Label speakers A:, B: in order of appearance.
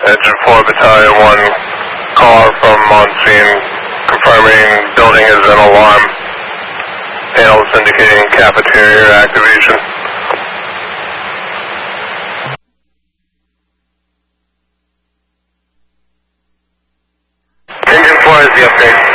A: Engine 4 Battalion 1, call from on scene confirming building is an alarm. Panels indicating cafeteria activation. Engine 4 is the update.